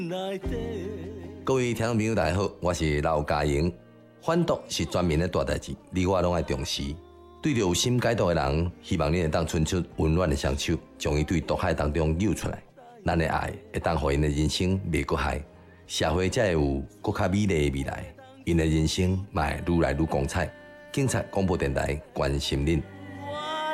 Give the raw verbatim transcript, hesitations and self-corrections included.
各位听众朋友，大家好，我是老嘉莹。反毒是全民的大代志，你我拢爱重视。对着有心解毒的人，希望你会当伸出温暖的双手，将伊对毒海当中救出来。咱的爱会当互因的人生袂搁害，社会才会有搁较美丽的未来。因的人生嘛会愈来愈光彩。警察广播电台关心恁。